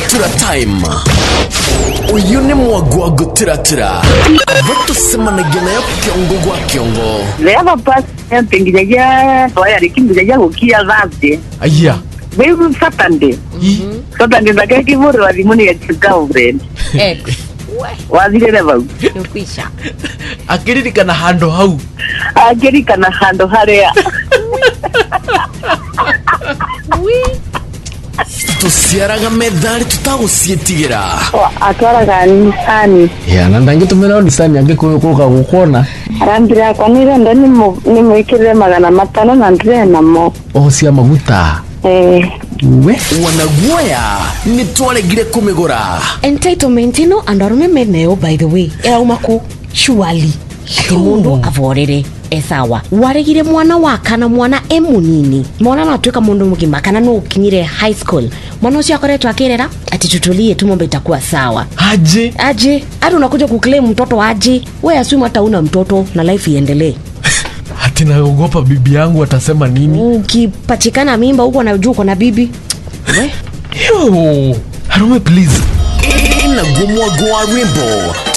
Gutira time. Uyu ni mwago gutiratira. Vato semana gena ya kiongo gwa kiongo. Leva pas pengijaja waya likimbijaja kukia zabe. Aya. Wewe Saturday. Saturday ndake kiburi walimuni ya girlfriend. Wazile leva. Nukwisha. Akiririkana hando hau. Akiririkana hando harea. Tusiaraga medali tutagusietigera. Atwaraga Nisani. Ya nandangi tumera Nisani angekuruka gukona. Arambira kwa nire ndo nimwikire 500 na ndire namo. Cia maguta. We wanaguaya nitwaregire kumigura. Entitlement ino andarume meneo by the way. Umako surely. Ati mundu avorere esawa. Waregire mwana wakana mwana emunini. Mwana natuika mundu mugima kana no ukinyire high school. Mwana ucio akoretwa akirera ati tutulie tumombe itakuwa sawa. Aje. Hadi unakuja kuclaim mtoto aje. Wewe assume hata una mtoto na life iendelee. Hati naogopa bibi yangu atasema nini? Ukipatikana mimba huko na juu na bibi. Yo, Harume please. Ina gumwa gwa wimbo.